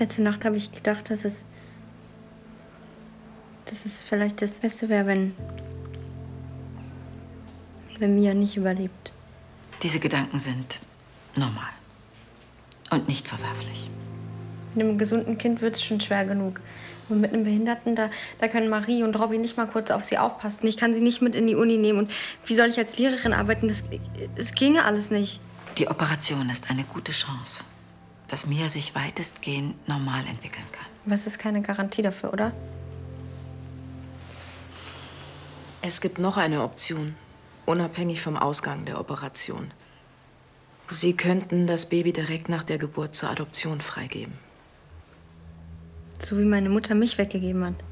Letzte Nacht habe ich gedacht, dass es vielleicht das Beste wäre, wenn Mia nicht überlebt. Diese Gedanken sind normal und nicht verwerflich. Mit einem gesunden Kind wird es schon schwer genug. Und mit einem Behinderten, da können Marie und Robby nicht mal kurz auf sie aufpassen. Ich kann sie nicht mit in die Uni nehmen. Und wie soll ich als Lehrerin arbeiten? Das ginge alles nicht. Die Operation ist eine gute Chance, dass Mia sich weitestgehend normal entwickeln kann. Aber es ist keine Garantie dafür, oder? Es gibt noch eine Option, unabhängig vom Ausgang der Operation. Sie könnten das Baby direkt nach der Geburt zur Adoption freigeben. So wie meine Mutter mich weggegeben hat.